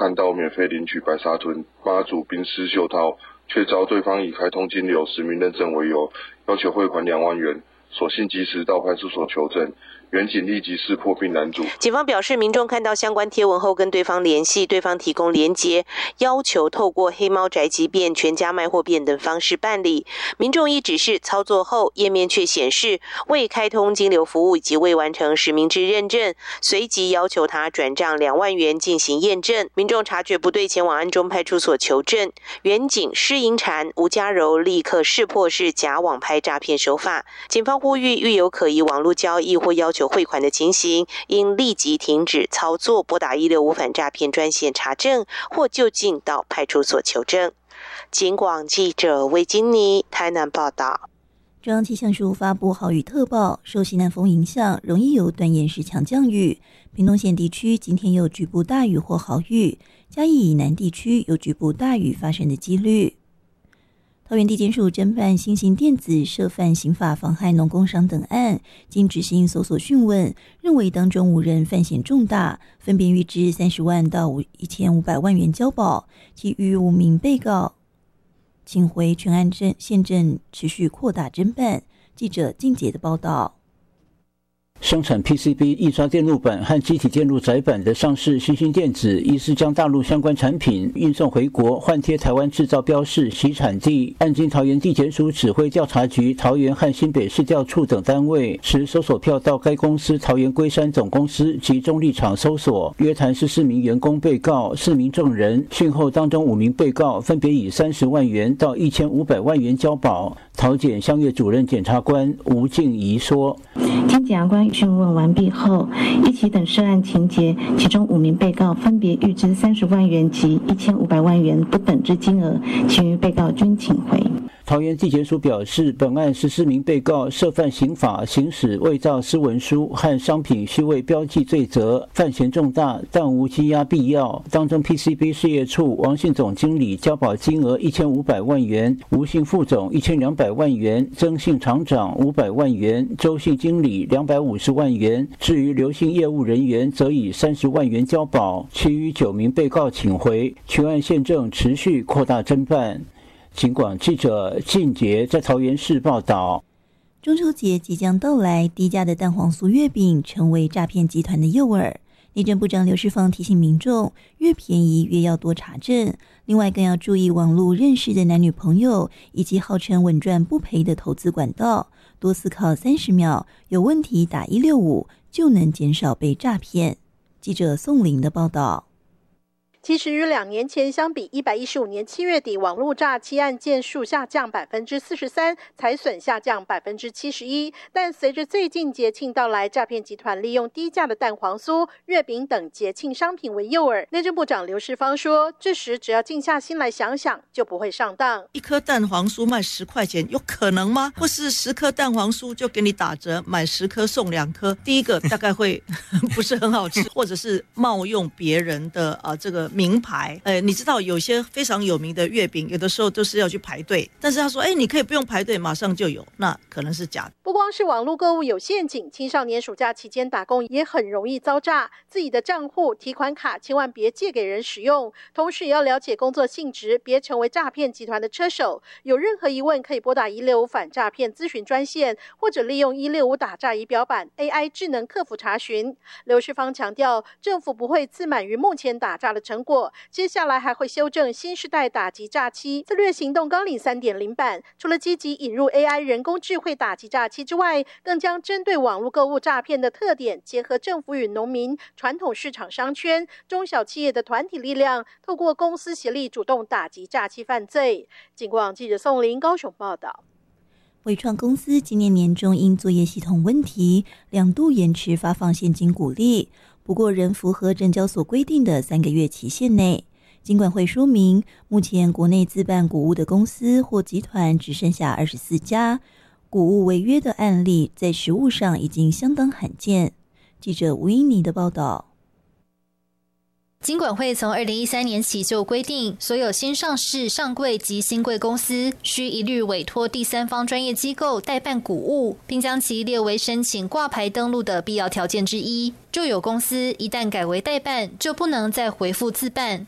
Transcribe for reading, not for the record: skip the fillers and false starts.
看到免费领取白沙屯妈祖冰丝袖套，却遭对方以开通金流实名认证为由，要求汇款2万元，所幸及时到派出所求证。员警立即识破并拦阻。 警方表示，民众看到相关贴文后跟对方联系，对方提供连结，要求透过黑猫宅急便、全家卖货便等方式办理。民众依指示操作后，页面却显示未开通金流服务以及未完成实名制认证，随即要求他转账2万元进行验证。民众察觉不对，前往安中派出所求证。员警施银婵、吴家柔立刻识破是假网拍诈骗手法。警方呼吁，遇有可疑网络交易或要求汇款的情形，应立即停止操作，拨打165反诈骗专线查证，或就近到派出所求证。警广记者魏金妮台南报道。 中央气象署发布豪雨特报，受西南风影响，容易有短延时强降雨。屏东县地区今天有局部大雨或豪雨，嘉义以南地区有局部大雨发生的几率。桃园地检署侦办新型电子涉犯刑法妨害农工商等案，经执行搜索讯问，认为当中5人犯嫌重大，分别预支30万到1500万元交保，其余5名被告请回全案现正持续扩大侦办。记者静杰的报道。 生产 PCB 印刷电路板和机体电路载板的上市新兴电子，疑似将大陆相关产品运送回国，换贴台湾制造标示其产地。案经桃园地检署指挥调查局、桃园和新北市调处等单位持搜索票到该公司桃园龟山总公司及中立厂搜索，约谈14名员工被告、4名证人。讯后，当中5名被告分别以30万元到1500万元交保。桃检相越主任检察官吴静怡说：“ 经检察官讯问完毕后，依其等涉案情节，其中5名被告分别预支30万元及1500万元不等之金额，其余被告均请回。” 桃园地检署表示，本案14名被告涉犯刑法行使伪造私文书和商品虚伪标记罪责，犯嫌重大，但无羁押必要。当中 PCB 事业处王姓总经理交保金额1500万元，吴姓副总1200万元，曾姓厂长500万元，周姓经理250万元。至于刘姓业务人员，则以30万元交保，其余9名被告请回。全案现正持续扩大侦办。警广记者靳杰在桃园市报道。 中秋节即将到来，低价的蛋黄酥月饼成为诈骗集团的诱饵。内政部长刘世芳提醒民众，越便宜越要多查证，另外更要注意网络认识的男女朋友以及号称稳赚不赔的投资管道，多思考30秒，有问题打165就能减少被诈骗。记者宋玲的报道。 其实与2年前相比，115年7月底网络诈欺案件数下降43%，财损下降71%。但随着最近节庆到来，诈骗集团利用低价的蛋黄酥、月饼等节庆商品为诱饵。内政部长刘世芳说，这时只要静下心来想想，就不会上当。 1颗蛋黄酥卖10块钱，有可能吗？或是10颗蛋黄酥就给你打折，买10颗送2颗。第一个大概会不是很好吃，或者是冒用别人的这个名牌。你知道有些非常有名的月饼，有的时候都是要去排队，但是他说你可以不用排队，马上就有，那可能是假的。 不光是网络购物有陷阱，青少年暑假期间打工也很容易遭诈。自己的账户、提款卡千万别借给人使用，同时也要了解工作性质，别成为诈骗集团的车手。有任何疑问可以拨打165反诈骗咨询专线，或者利用165打诈仪表板 AI 智能客服查询。刘世芳强调，政府不会自满于目前打诈的成果，接下来还会修正新世代打击诈欺策略行动纲领 3.0 版，除了积极引入 AI 人工智慧打击诈欺之外，更将针对网络购物诈骗的特点，结合政府与农民、传统市场商圈、中小企业的团体力量，透过公司协力主动打击诈欺犯罪。警广记者宋玲高雄报道。 伟创公司今年年中因作业系统问题2度延迟发放现金股利，不过仍符合证交所规定的3个月期限内。金管会说明，目前国内自办股屋的公司或集团只剩下24家，股屋违约的案例在实务上已经相当罕见。记者吴英妮的报道。 金管会从2013年起就规定，所有新上市、上柜及新柜公司需一律委托第三方专业机构代办股务，并将其列为申请挂牌登录的必要条件之一。就有公司一旦改为代办，就不能再回复自办，